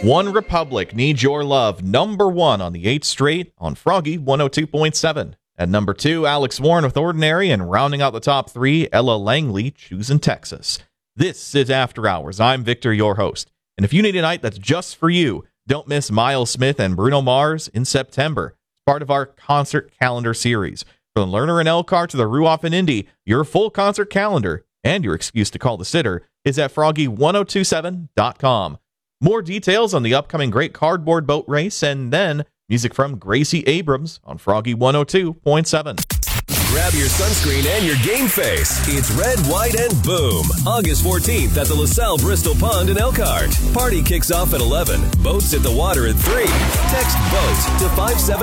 One Republic needs your love, number 1 on the 8th straight on Froggy 102.7. At number 2, Alex Warren with Ordinary, and rounding out the top 3, Ella Langley, Choosing Texas. This is After Hours. I'm Victor, your host. And if you need a night that's just for you, don't miss Miles Smith and Bruno Mars in September. It's part of our concert calendar series. From Lerner and Elkhart to the Ruoff and Indy, your full concert calendar and your excuse to call the sitter is at froggy1027.com. More details on the upcoming Great Cardboard Boat Race, and then music from Gracie Abrams on Froggy 102.7. Grab your sunscreen and your game face. It's Red, White, and Boom. August 14th at the LaSalle Bristol Pond in Elkhart. Party kicks off at 11. Boats at the water at 3. Text BOAT to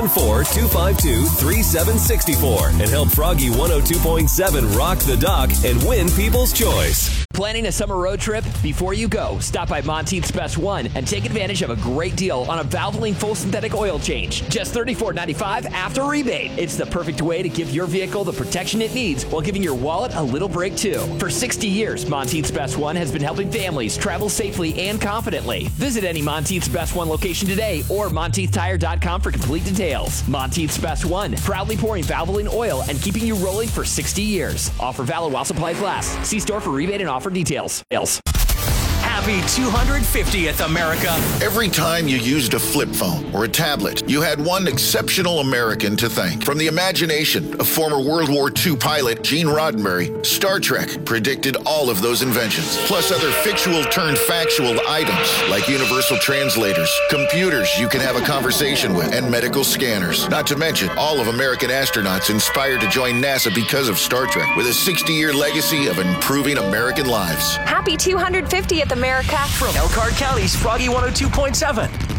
574-252-3764 and help Froggy 102.7 rock the dock and win People's Choice. Planning a summer road trip? Before you go, stop by Monteith's Best One and take advantage of a great deal on a Valvoline full synthetic oil change. Just $34.95 after rebate. It's the perfect way to give your vehicle the protection it needs while giving your wallet a little break too. For 60 years, Monteith's Best One has been helping families travel safely and confidently. Visit any Monteith's Best One location today or MonteithTire.com for complete details. Monteith's Best One, proudly pouring Valvoline oil and keeping you rolling for 60 years. Offer valid while supplies last. See store for rebate and offer details. Happy 250th, America. Every time you used a flip phone or a tablet, you had one exceptional American to thank. From the imagination of former World War II pilot Gene Roddenberry, Star Trek predicted all of those inventions, plus other fictional-turned-factual items like universal translators, computers you can have a conversation with, and medical scanners. Not to mention all of American astronauts inspired to join NASA because of Star Trek, with a 60-year legacy of improving American lives. Happy 250th, America. From Elkhart County's Froggy 102.7.